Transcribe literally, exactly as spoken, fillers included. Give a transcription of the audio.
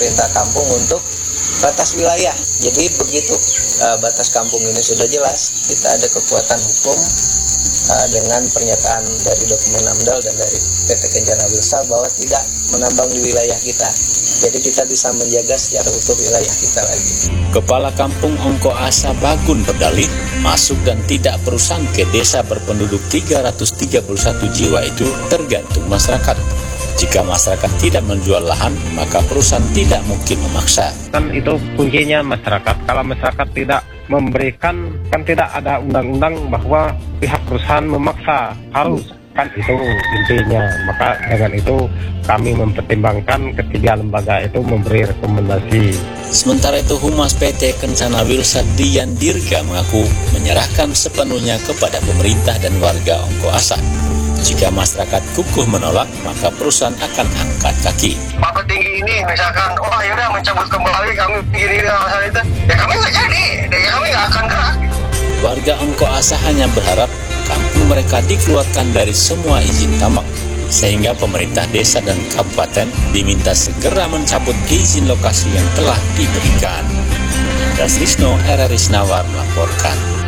perintah kampung untuk batas wilayah. Jadi begitu uh, batas kampung ini sudah jelas, kita ada kekuatan hukum uh, dengan pernyataan dari dokumen AMDAL dan dari P T Kencana Wilsa bahwa tidak menambang di wilayah kita. Jadi kita bisa menjaga secara utuh wilayah kita lagi. Kepala Kampung Ongko Asa Bagun berdalih, masuk dan tidak perusahaan ke desa berpenduduk tiga ratus tiga puluh satu jiwa itu tergantung masyarakat. Jika masyarakat tidak menjual lahan, maka perusahaan tidak mungkin memaksa. Kan itu kuncinya masyarakat. Kalau masyarakat tidak memberikan, kan tidak ada undang-undang bahwa pihak perusahaan memaksa harus. Kan itu intinya. Maka dengan itu kami mempertimbangkan ketiga lembaga itu memberi rekomendasi. Sementara itu Humas P T Kencana Wilsa Dian Dirga mengaku menyerahkan sepenuhnya kepada pemerintah dan warga Ongko Asa. Jika masyarakat kukuh menolak, maka perusahaan akan angkat kaki. Pak petinggi ini misalkan, oh yaudah mencabut kembali kami begini masalah itu, ya kami nggak jadi, ya kami nggak akan gerak. Warga Ongko Asa hanya berharap kampung mereka dikeluarkan dari semua izin tambang, sehingga pemerintah desa dan kabupaten diminta segera mencabut izin lokasi yang telah diberikan. Das Risno, R R I Snawar melaporkan.